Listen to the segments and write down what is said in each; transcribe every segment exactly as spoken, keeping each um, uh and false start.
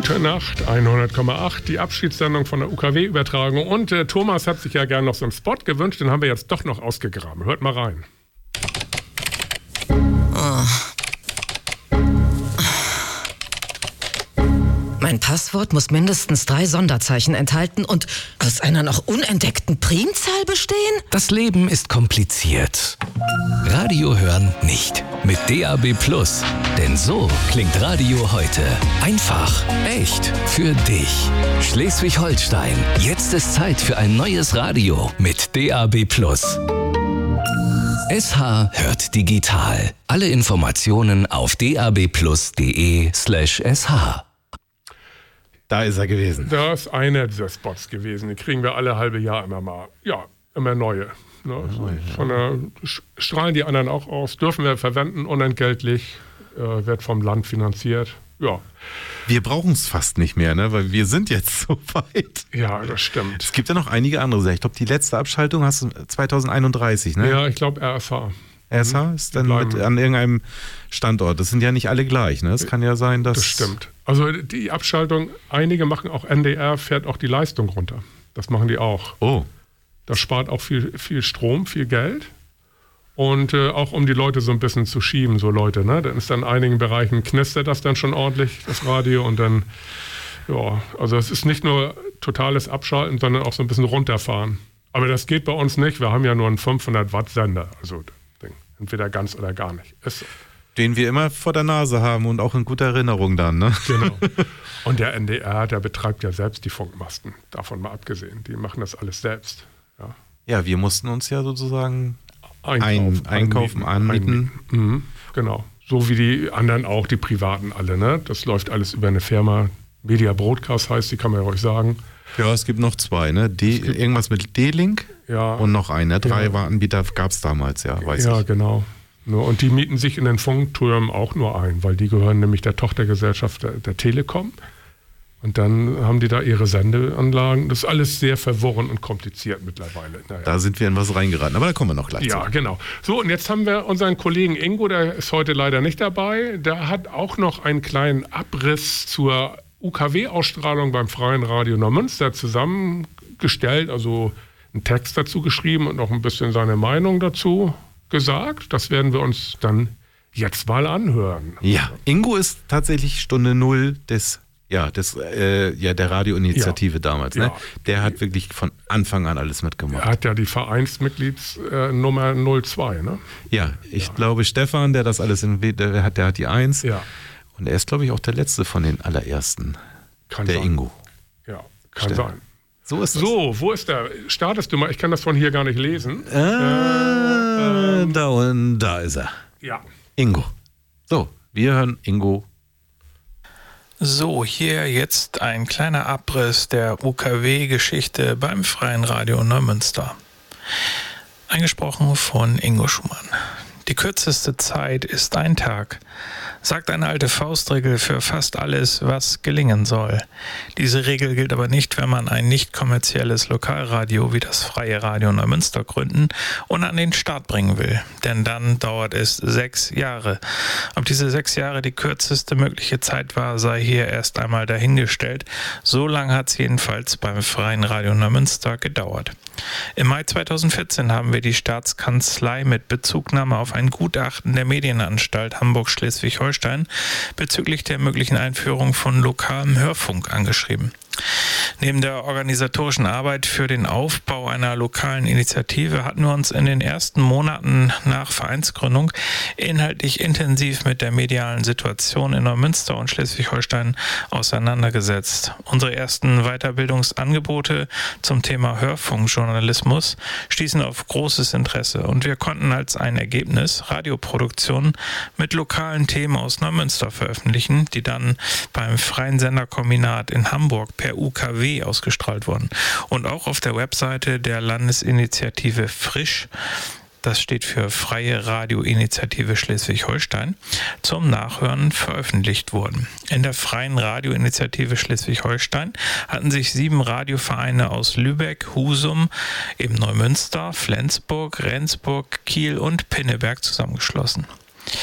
Gute Nacht, hundert Komma acht, die Abschiedssendung von der U K W-Übertragung. Und äh, Thomas hat sich ja gerne noch so einen Spot gewünscht, den haben wir jetzt doch noch ausgegraben. Hört mal rein. Oh. Mein Passwort muss mindestens drei Sonderzeichen enthalten und aus einer noch unentdeckten Primzahl bestehen? Das Leben ist kompliziert. Radio hören nicht. Mit D A B Plus. Denn so klingt Radio heute. Einfach, echt, für dich. Schleswig-Holstein. Jetzt ist Zeit für ein neues Radio mit D A B Plus. S H hört digital. Alle Informationen auf dab+de slash sh. Da ist er gewesen. Da ist einer dieser Spots gewesen. Die kriegen wir alle halbe Jahr immer mal. Ja, immer neue. Ne? Oh, ja. Von der, strahlen die anderen auch aus. Dürfen wir verwenden, unentgeltlich. Äh, wird vom Land finanziert. Ja. Wir brauchen es fast nicht mehr, ne? Weil wir sind jetzt so weit. Ja, das stimmt. Es gibt ja noch einige andere Sachen. Ich glaube, die letzte Abschaltung hast du zwanzig einunddreißig, ne? Ja, ich glaube R S H. R S H ist dann mit, an irgendeinem Standort. Das sind ja nicht alle gleich, ne? Es kann ja sein, dass... Das stimmt. Also die Abschaltung, einige machen auch N D R, fährt auch die Leistung runter. Das machen die auch. Oh. Das spart auch viel, viel Strom, viel Geld. Und äh, auch um die Leute so ein bisschen zu schieben, so Leute, ne? Dann ist dann in einigen Bereichen knistert das dann schon ordentlich, das Radio. Und dann, ja, also es ist nicht nur totales Abschalten, sondern auch so ein bisschen runterfahren. Aber das geht bei uns nicht. Wir haben ja nur einen fünfhundert Watt Sender. Also entweder ganz oder gar nicht. Ist so. Den wir immer vor der Nase haben und auch in guter Erinnerung dann, ne? Genau. Und der N D R, der betreibt ja selbst die Funkmasten, davon mal abgesehen. Die machen das alles selbst. Ja, ja, wir mussten uns ja sozusagen einkaufen, ein, einkaufen anmieten. anmieten. Mhm, genau. So wie die anderen auch, die Privaten alle, ne? Das läuft alles über eine Firma. Media Broadcast heißt, die kann man ja euch sagen. Ja, es gibt noch zwei, ne? D, irgendwas mit D-Link ja, und noch einer. Drei ja. Anbieter gab es damals, ja, weiß ja, ich. Ja, genau. Und die mieten sich in den Funktürmen auch nur ein, weil die gehören nämlich der Tochtergesellschaft der, der Telekom. Und dann haben die da ihre Sendeanlagen. Das ist alles sehr verworren und kompliziert mittlerweile. Naja. Da sind wir in was reingeraten, aber da kommen wir noch gleich Ja, zu. genau. So, und jetzt haben wir unseren Kollegen Ingo, der ist heute leider nicht dabei. Der hat auch noch einen kleinen Abriss zur U K W-Ausstrahlung beim Freien Radio Neumünster zusammengestellt, also einen Text dazu geschrieben und noch ein bisschen seine Meinung dazu gesagt. Das werden wir uns dann jetzt mal anhören. Ja, Ingo ist tatsächlich Stunde Null des, ja, des, äh, ja, der Radioinitiative ja. damals. Ne? Ja. Der hat wirklich von Anfang an alles mitgemacht. Er hat ja die Vereinsmitgliedsnummer null zwei, ne? Ja, ich ja. glaube Stefan, der das alles in, der hat, der hat die eins. Ja. Und er ist, glaube ich, auch der letzte von den allerersten. Kann der sein. Ingo. Ja, kann Stefan. sein. So ist das. So, wo ist der? Startest du mal? Ich kann das von hier gar nicht lesen. Äh, äh, ähm, da und da ist er. Ja. Ingo. So, wir hören Ingo. So, hier jetzt ein kleiner Abriss der U K W-Geschichte beim Freien Radio Neumünster. Eingesprochen von Ingo Schumann. Die kürzeste Zeit ist ein Tag, sagt eine alte Faustregel für fast alles, was gelingen soll. Diese Regel gilt aber nicht, wenn man ein nicht kommerzielles Lokalradio wie das Freie Radio Neumünster gründen und an den Start bringen will. Denn dann dauert es sechs Jahre. Ob diese sechs Jahre die kürzeste mögliche Zeit war, sei hier erst einmal dahingestellt. So lang hat es jedenfalls beim Freien Radio Neumünster gedauert. Im Mai zweitausendvierzehn haben wir die Staatskanzlei mit Bezugnahme auf ein Gutachten der Medienanstalt Hamburg-Schleswig-Holstein bezüglich der möglichen Einführung von lokalem Hörfunk angeschrieben. Neben der organisatorischen Arbeit für den Aufbau einer lokalen Initiative hatten wir uns in den ersten Monaten nach Vereinsgründung inhaltlich intensiv mit der medialen Situation in Neumünster und Schleswig-Holstein auseinandergesetzt. Unsere ersten Weiterbildungsangebote zum Thema Hörfunkjournalismus stießen auf großes Interesse und wir konnten als ein Ergebnis Radioproduktionen mit lokalen Themen aus Neumünster veröffentlichen, die dann beim Freien Senderkombinat in Hamburg per U K W ausgestrahlt wurden und auch auf der Webseite der Landesinitiative Frisch, das steht für Freie Radioinitiative Schleswig-Holstein, zum Nachhören veröffentlicht wurden. In der Freien Radioinitiative Schleswig-Holstein hatten sich sieben Radiovereine aus Lübeck, Husum, eben Neumünster, Flensburg, Rendsburg, Kiel und Pinneberg zusammengeschlossen.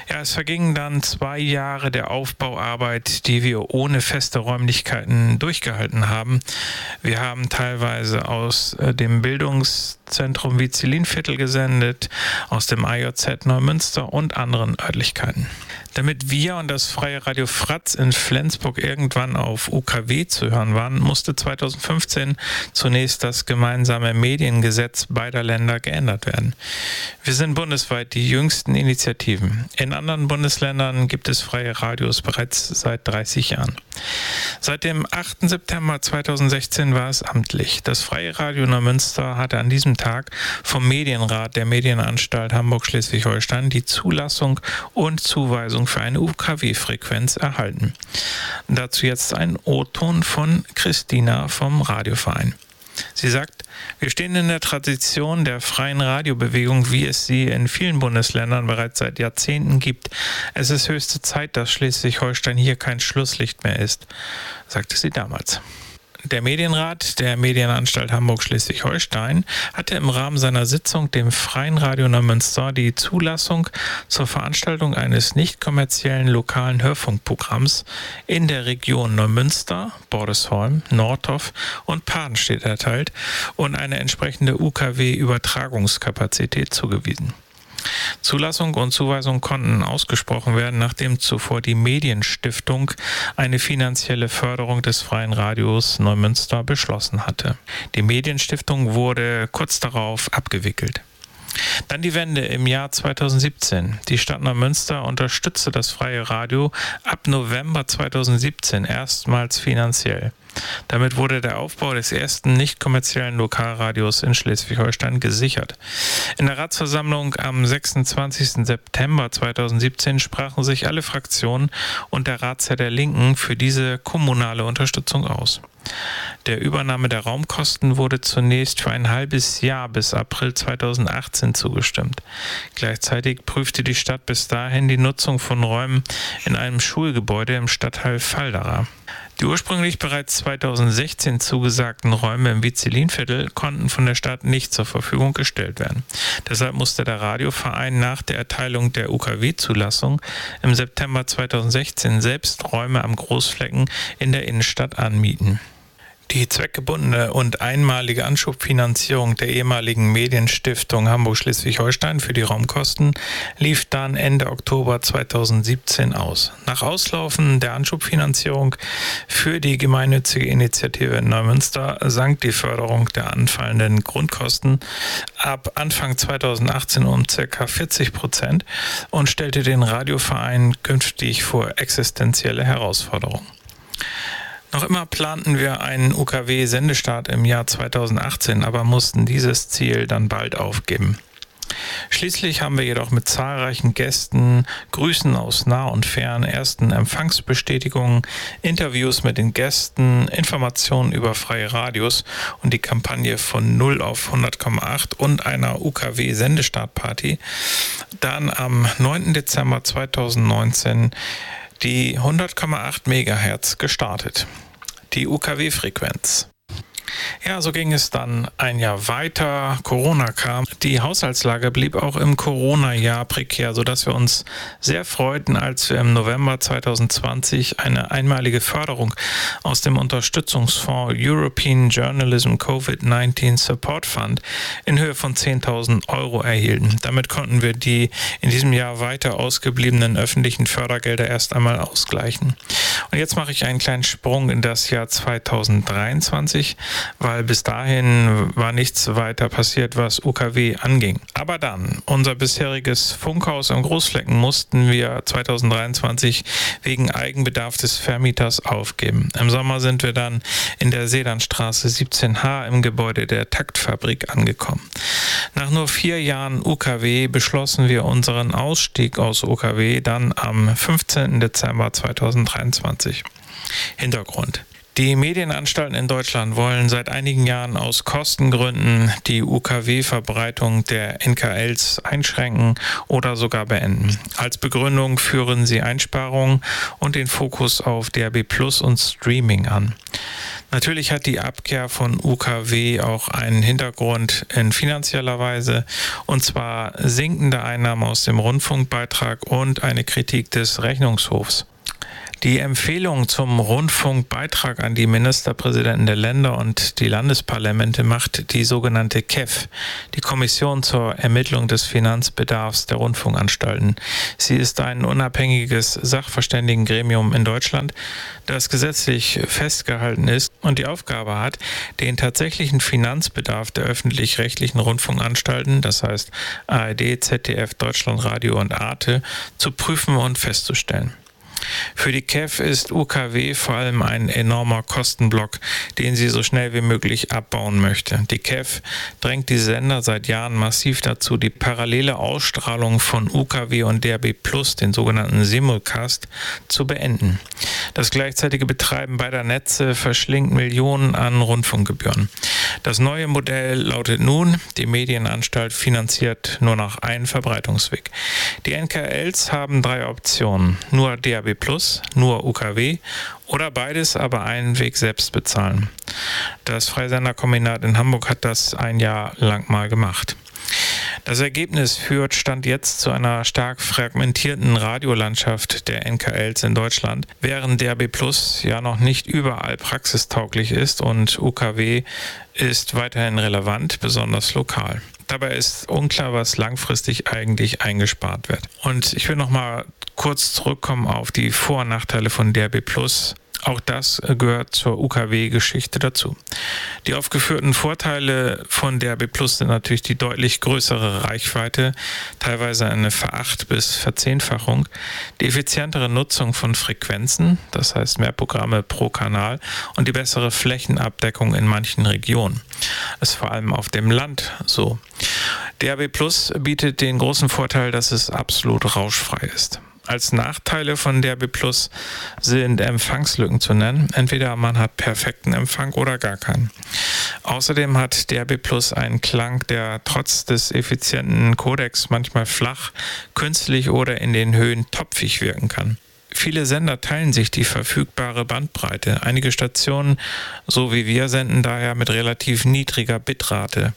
Ja, es vergingen dann zwei Jahre der Aufbauarbeit, die wir ohne feste Räumlichkeiten durchgehalten haben. Wir haben teilweise aus äh, dem Bildungszentrum Vizelinviertel gesendet, aus dem A J Z Neumünster und anderen Örtlichkeiten. Damit wir und das Freie Radio Fratz in Flensburg irgendwann auf U K W zu hören waren, musste zweitausendfünfzehn zunächst das gemeinsame Mediengesetz beider Länder geändert werden. Wir sind bundesweit die jüngsten Initiativen. In anderen Bundesländern gibt es freie Radios bereits seit dreißig Jahren. Seit dem achten September zweitausendsechzehn war es amtlich. Das Freie Radio Neumünster hatte an diesem Tag vom Medienrat der Medienanstalt Hamburg-Schleswig-Holstein die Zulassung und Zuweisung für eine U K W-Frequenz erhalten. Dazu jetzt ein O-Ton von Christina vom Radioverein. Sie sagt, wir stehen in der Tradition der freien Radiobewegung, wie es sie in vielen Bundesländern bereits seit Jahrzehnten gibt. Es ist höchste Zeit, dass Schleswig-Holstein hier kein Schlusslicht mehr ist, sagte sie damals. Der Medienrat der Medienanstalt Hamburg-Schleswig-Holstein hatte im Rahmen seiner Sitzung dem Freien Radio Neumünster die Zulassung zur Veranstaltung eines nicht kommerziellen lokalen Hörfunkprogramms in der Region Neumünster, Bordesholm, Nordhoff und Padenstedt erteilt und eine entsprechende U K W-Übertragungskapazität zugewiesen. Zulassung und Zuweisung konnten ausgesprochen werden, nachdem zuvor die Medienstiftung eine finanzielle Förderung des Freien Radios Neumünster beschlossen hatte. Die Medienstiftung wurde kurz darauf abgewickelt. Dann die Wende im Jahr zweitausendsiebzehn. Die Stadt Neumünster unterstützte das Freie Radio ab November zweitausendsiebzehn erstmals finanziell. Damit wurde der Aufbau des ersten nicht kommerziellen Lokalradios in Schleswig-Holstein gesichert. In der Ratsversammlung am sechsundzwanzigsten September zweitausendsiebzehn sprachen sich alle Fraktionen und der Ratsherr der Linken für diese kommunale Unterstützung aus. Der Übernahme der Raumkosten wurde zunächst für ein halbes Jahr bis April zweitausendachtzehn zugestimmt. Gleichzeitig prüfte die Stadt bis dahin die Nutzung von Räumen in einem Schulgebäude im Stadtteil Falderer. Die ursprünglich bereits zweitausendsechzehn zugesagten Räume im Vizelinviertel konnten von der Stadt nicht zur Verfügung gestellt werden. Deshalb musste der Radioverein nach der Erteilung der U K W-Zulassung im September zweitausendsechzehn selbst Räume am Großflecken in der Innenstadt anmieten. Die zweckgebundene und einmalige Anschubfinanzierung der ehemaligen Medienstiftung Hamburg-Schleswig-Holstein für die Raumkosten lief dann Ende Oktober zweitausendsiebzehn aus. Nach Auslaufen der Anschubfinanzierung für die gemeinnützige Initiative in Neumünster sank die Förderung der anfallenden Grundkosten ab Anfang zweitausendachtzehn um ca. vierzig Prozent und stellte den Radioverein künftig vor existenzielle Herausforderungen. Noch immer planten wir einen U K W-Sendestart im Jahr zweitausendachtzehn, aber mussten dieses Ziel dann bald aufgeben. Schließlich haben wir jedoch mit zahlreichen Gästen, Grüßen aus nah und fern, ersten Empfangsbestätigungen, Interviews mit den Gästen, Informationen über freie Radios und die Kampagne von null auf hundert Komma acht und einer U K W-Sendestartparty dann am neunten Dezember zweitausendneunzehn die hundert Komma acht Megahertz gestartet. Die U K W-Frequenz. Ja, so ging es dann ein Jahr weiter. Corona kam. Die Haushaltslage blieb auch im Corona-Jahr prekär, sodass wir uns sehr freuten, als wir im November zweitausendzwanzig eine einmalige Förderung aus dem Unterstützungsfonds European Journalism Covid neunzehn Support Fund in Höhe von zehntausend Euro erhielten. Damit konnten wir die in diesem Jahr weiter ausgebliebenen öffentlichen Fördergelder erst einmal ausgleichen. Und jetzt mache ich einen kleinen Sprung in das Jahr zweitausenddreiundzwanzig, weil bis dahin war nichts weiter passiert, was U K W anging. Aber dann, unser bisheriges Funkhaus am Großflecken mussten wir zweitausenddreiundzwanzig wegen Eigenbedarf des Vermieters aufgeben. Im Sommer sind wir dann in der Sedanstraße siebzehn H im Gebäude der Taktfabrik angekommen. Nach nur vier Jahren U K W beschlossen wir unseren Ausstieg aus U K W dann am fünfzehnten Dezember zweitausenddreiundzwanzig. Hintergrund: Die Medienanstalten in Deutschland wollen seit einigen Jahren aus Kostengründen die U K W-Verbreitung der N K Ls einschränken oder sogar beenden. Als Begründung führen sie Einsparungen und den Fokus auf D A B Plus und Streaming an. Natürlich hat die Abkehr von U K W auch einen Hintergrund in finanzieller Weise, und zwar sinkende Einnahmen aus dem Rundfunkbeitrag und eine Kritik des Rechnungshofs. Die Empfehlung zum Rundfunkbeitrag an die Ministerpräsidenten der Länder und die Landesparlamente macht die sogenannte K E F, die Kommission zur Ermittlung des Finanzbedarfs der Rundfunkanstalten. Sie ist ein unabhängiges Sachverständigengremium in Deutschland, das gesetzlich festgehalten ist und die Aufgabe hat, den tatsächlichen Finanzbedarf der öffentlich-rechtlichen Rundfunkanstalten, das heißt A R D, Z D F, Deutschlandradio und Arte, zu prüfen und festzustellen. Für die K E F ist U K W vor allem ein enormer Kostenblock, den sie so schnell wie möglich abbauen möchte. Die K E F drängt die Sender seit Jahren massiv dazu, die parallele Ausstrahlung von U K W und D A B plus, den sogenannten Simulcast, zu beenden. Das gleichzeitige Betreiben beider Netze verschlingt Millionen an Rundfunkgebühren. Das neue Modell lautet nun, die Medienanstalt finanziert nur noch einen Verbreitungsweg. Die N K Ls haben drei Optionen: nur D A B plus, nur U K W oder beides, aber einen Weg selbst bezahlen. Das Freisenderkombinat in Hamburg hat das ein Jahr lang mal gemacht. Das Ergebnis führt Stand jetzt zu einer stark fragmentierten Radiolandschaft der N K Ls in Deutschland, während D A B plus ja noch nicht überall praxistauglich ist und U K W ist weiterhin relevant, besonders lokal. Dabei ist unklar, was langfristig eigentlich eingespart wird. Und ich will noch mal kurz zurückkommen auf die Vor- und Nachteile von D A B plus. Auch das gehört zur U K W-Geschichte dazu. Die aufgeführten Vorteile von D A B plus sind natürlich die deutlich größere Reichweite, teilweise eine Veracht- bis Verzehnfachung, die effizientere Nutzung von Frequenzen, das heißt mehr Programme pro Kanal, und die bessere Flächenabdeckung in manchen Regionen. Das ist vor allem auf dem Land so. D A B plus bietet den großen Vorteil, dass es absolut rauschfrei ist. Als Nachteile von D A B plus sind Empfangslücken zu nennen. Entweder man hat perfekten Empfang oder gar keinen. Außerdem hat D A B plus einen Klang, der trotz des effizienten Codecs manchmal flach, künstlich oder in den Höhen topfig wirken kann. Viele Sender teilen sich die verfügbare Bandbreite. Einige Stationen, so wie wir, senden daher mit relativ niedriger Bitrate.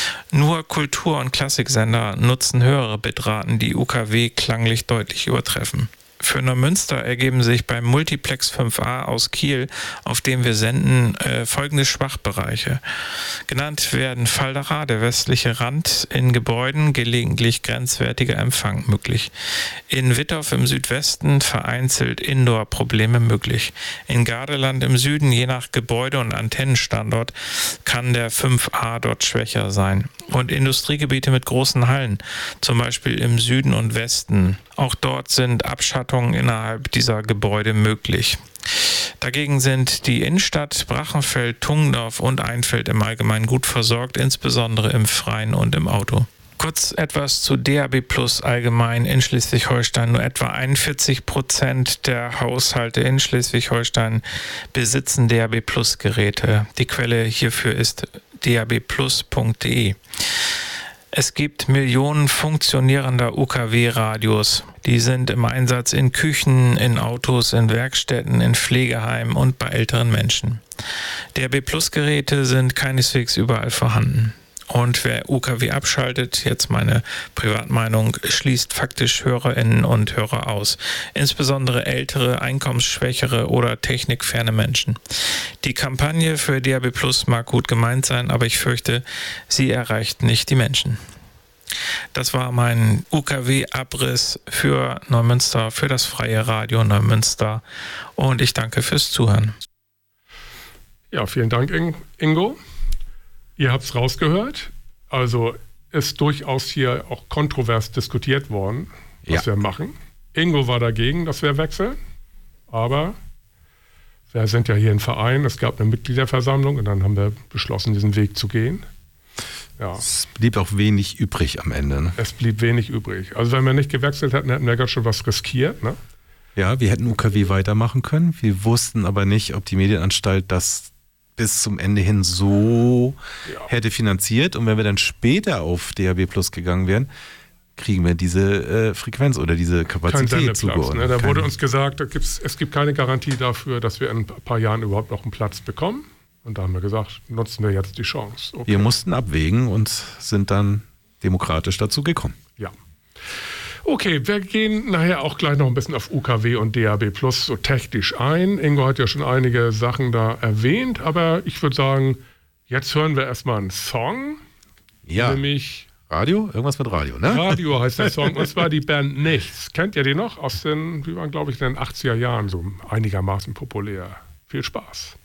Nur Kultur- und Klassiksender nutzen höhere Bitraten, die U K W klanglich deutlich übertreffen. Für Neumünster ergeben sich beim Multiplex fünf a aus Kiel, auf dem wir senden, äh, folgende Schwachbereiche. Genannt werden Faldera, der westliche Rand, in Gebäuden gelegentlich grenzwertiger Empfang möglich. In Wittorf im Südwesten vereinzelt Indoor-Probleme möglich. In Gardeland im Süden, je nach Gebäude und Antennenstandort, kann der fünf a dort schwächer sein. Und Industriegebiete mit großen Hallen, zum Beispiel im Süden und Westen. Auch dort sind Abschattungen innerhalb dieser Gebäude möglich. Dagegen sind die Innenstadt, Brachenfeld, Tungendorf und Einfeld im Allgemeinen gut versorgt, insbesondere im Freien und im Auto. Kurz etwas zu D A B plus allgemein in Schleswig-Holstein. Nur etwa einundvierzig Prozent der Haushalte in Schleswig-Holstein besitzen D A B plus Geräte. Die Quelle hierfür ist d a b plus punkt d e. Es gibt Millionen funktionierender U K W-Radios. Die sind im Einsatz in Küchen, in Autos, in Werkstätten, in Pflegeheimen und bei älteren Menschen. D A B plus Geräte sind keineswegs überall vorhanden. Und wer U K W abschaltet, jetzt meine Privatmeinung, schließt faktisch HörerInnen und Hörer aus. Insbesondere ältere, einkommensschwächere oder technikferne Menschen. Die Kampagne für D A B plus mag gut gemeint sein, aber ich fürchte, sie erreicht nicht die Menschen. Das war mein U K W-Abriss für Neumünster, für das Freie Radio Neumünster. Und ich danke fürs Zuhören. Ja, vielen Dank, Ingo. Ihr habt es rausgehört, also ist durchaus hier auch kontrovers diskutiert worden, was ja. wir machen. Ingo war dagegen, dass wir wechseln, aber wir sind ja hier ein Verein, es gab eine Mitgliederversammlung und dann haben wir beschlossen, diesen Weg zu gehen. Ja. Es blieb auch wenig übrig am Ende. Ne? Es blieb wenig übrig. Also wenn wir nicht gewechselt hätten, hätten wir ganz schön was riskiert. Ne? Ja, wir hätten U K W weitermachen können, wir wussten aber nicht, ob die Medienanstalt das bis zum Ende hin so ja. hätte finanziert. Und wenn wir dann später auf D A B plus gegangen wären, kriegen wir diese äh, Frequenz oder diese Kapazität zugeordnet. Ne? Da Kein wurde uns gesagt, da gibt's, es gibt keine Garantie dafür, dass wir in ein paar Jahren überhaupt noch einen Platz bekommen. Und da haben wir gesagt, nutzen wir jetzt die Chance. Okay. Wir mussten abwägen und sind dann demokratisch dazu gekommen. Ja. Okay, wir gehen nachher auch gleich noch ein bisschen auf U K W und D A B Plus so technisch ein. Ingo hat ja schon einige Sachen da erwähnt, aber ich würde sagen, jetzt hören wir erstmal einen Song. Ja. Nämlich Radio? Irgendwas mit Radio, ne? Radio heißt der Song, und zwar die Band Nichts. Kennt ihr die noch? Aus den, wie waren, glaube ich, in den achtziger Jahren so einigermaßen populär. Viel Spaß.